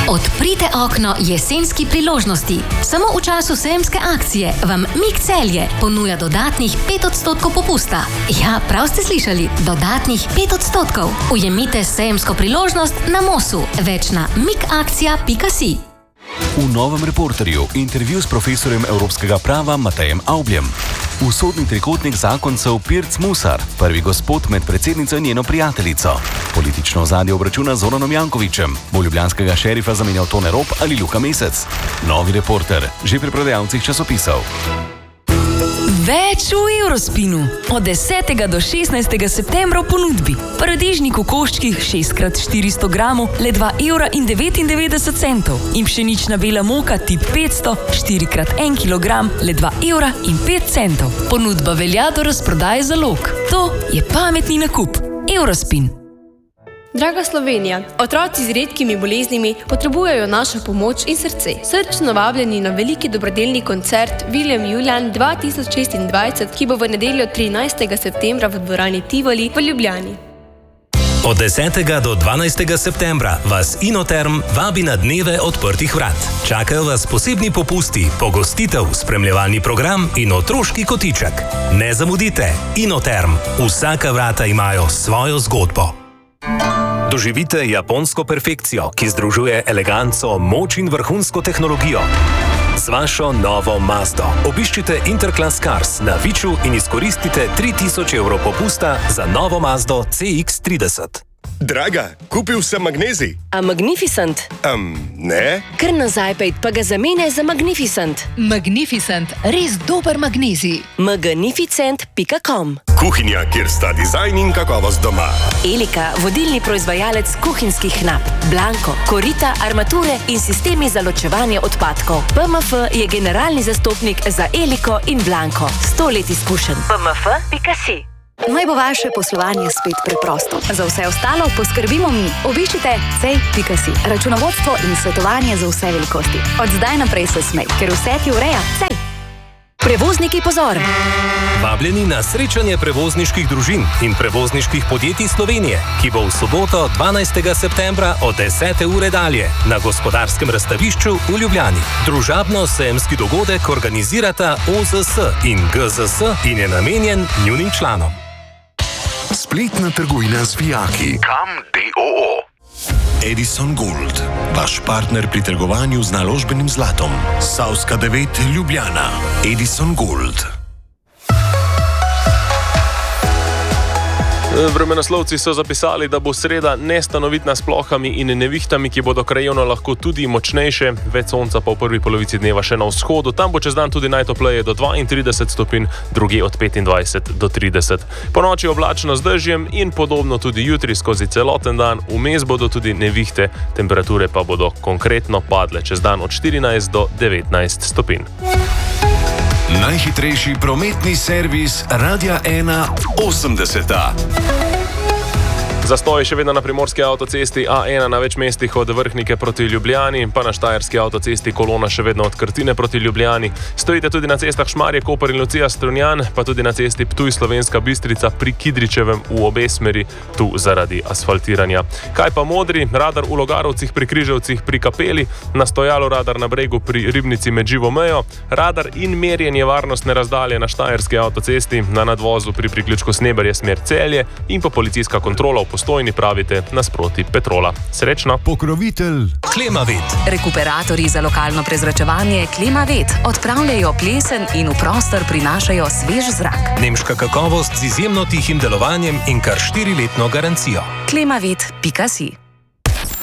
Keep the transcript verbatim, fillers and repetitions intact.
Odprite okno jesenski priložnosti. Samo v času sejemske akcije vam Mik Celje ponuja dodatnih pet odstotkov popusta. Ja, prav ste slišali, dodatnih pet odstotkov. Ujemite sejemsko priložnost na Mosu. Več na mikakcija pika si. V novem Reporterju intervju s profesorjem evropskega prava Matejem Avbljem. Usodni trikotnik zakoncev Pirc Musar, prvi gospod med predsednico in njeno prijateljico. Politično ozadje obračuna z Zoranom Jankovićem. Bo ljubljanskega šerifa zamenjal Tone Rop ali Luka Mesec? Novi Reporter, že pri prodajalcih časopisov. Več v Eurospinu. Od desetega do šestnajstega septembra v ponudbi. Paradižnik v koščkih šest krat štiristo gramov, le dva evra in devetindevetdeset centov. In pšenična bela moka tip petsto, štiri krat en kilogram, le dva evra in pet centov. Ponudba velja do razprodaje zalog. To je pametni nakup. Eurospin. Draga Slovenija, otroci z redkimi boleznimi potrebujejo našo pomoč in srce. Srčno vabljeni na veliki dobrodelni koncert William Julian dva tisoč šestindvajset, ki bo v nedeljo trinajstega septembra v dvorani Tivoli v Ljubljani. Od desetega do dvanajstega septembra vas Inoterm vabi na dneve odprtih vrat. Čakajo vas posebni popusti, pogostitev, spremljevalni program in otroški kotiček. Ne zamudite, Inoterm. Vsaka vrata imajo svojo zgodbo. Doživite japonsko perfekcijo, ki združuje eleganco, moč in vrhunsko tehnologijo. Z vašo novo Mazdo obiščite Interclass Cars na Viču in izkoristite tri tisoč evrov popusta za novo Mazdo C X trideset. Draga, kupil sem magnezij. A Magnificent? Um, ne. Kar nazaj pejt, pa ga zamene za Magnificent. Magnificent, res dober magnezij. magnificent pika com. Kuhinja, kjer sta dizajn in kakovost doma. Elika, vodilni proizvajalec kuhinjskih nap. Blanko, korita, armature in sistemi za ločevanje odpadkov. P M F je generalni zastopnik za Eliko in Blanko. Sto let izkušenj. P M F pika si. Naj bo vaše poslovanje spet preprosto. Za vse ostalo poskrbimo mi. Obiščite cej pika si. Računovodstvo in svetovanje za vse velikosti. Od zdaj naprej se smej, ker vse ti ureja cej. Prevozniki pozor! Vabljeni na srečanje prevozniških družin in prevozniških podjetij Slovenije, ki bo v soboto dvanajstega septembra od desete ure dalje na Gospodarskem razstavišču v Ljubljani. Družabno sejemski dogodek organizirata O Z S in G Z S in je namenjen njunim članom. Spletna trgovina z vijaki. Kam D O O. Edison Gold, vaš partner pri trgovanju z naložbenim zlatom. Savska devet Ljubljana. Edison Gold. Vremenoslovci so zapisali, da bo sreda nestanovitna s plohami in nevihtami, ki bodo krajevno lahko tudi močnejše, več sonca pa v prvi polovici dneva še na vzhodu. Tam bo čez dan tudi najtopleje do dvaintrideset stopinj, drugje od petindvajset do trideset. Po noči oblačno z dežjem in podobno tudi jutri skozi celoten dan. Vmes bodo tudi nevihte, temperature pa bodo konkretno padle čez dan od štirinajst do devetnajst stopinj. Najhitrejši prometni servis Radia ena osemdeseta. Zastoj še vedno na primorski avtocesti A ena na več mestih od Vrhnike proti Ljubljani, pa na štajerski avtocesti kolona še vedno od Krtine proti Ljubljani. Stojite tudi na cestah Šmarje, Koper in Lucija Strunjan, pa tudi na cesti Ptuj Slovenska Bistrica pri Kidričevem v obe smeri, tu zaradi asfaltiranja. Kaj pa modri? Radar v Logarovcih pri Križevcih pri Kapeli, na stojalo radar na Bregu pri Ribnici med Živo mejo, radar in merjenje varnostne razdalje na štajerski avtocesti, na nadvozu pri priključku Sneberje smer Celje in pa policijska kontrola v Postojni, pravite, nasproti Petrola. Srečno! Pokrovitelj Klimavet. Rekuperatorji za lokalno prezračevanje Klimavet odpravljajo plesen in v prostor prinašajo svež zrak. Nemška kakovost z izjemno tihim delovanjem in kar štiriletno garancijo. klimavet pika si.